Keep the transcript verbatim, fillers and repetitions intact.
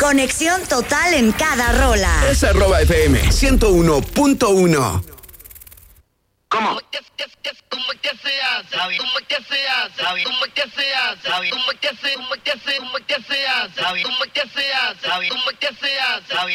Conexión total en cada rola. Es arroba F M ciento uno punto uno. ¿Cómo? ¿Cómo es que se hace? ¿Cómo es que se hace? ¿Cómo es que se hace? ¿Cómo es que se hace? ¿Cómo es que se hace? ¿Cómo es que se hace? ¿Cómo es que se hace? ¿Cómo es que se hace?